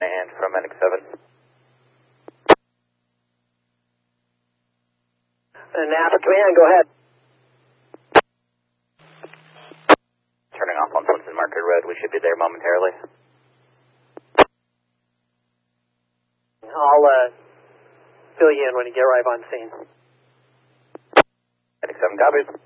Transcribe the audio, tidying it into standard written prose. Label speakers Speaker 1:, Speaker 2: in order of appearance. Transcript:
Speaker 1: And from Medic 7.
Speaker 2: NASA Command, go ahead.
Speaker 1: Turning off on Swenson marker red. We should be there momentarily.
Speaker 2: I'll fill you in when you get arrive on scene.
Speaker 1: Medic 7 copies.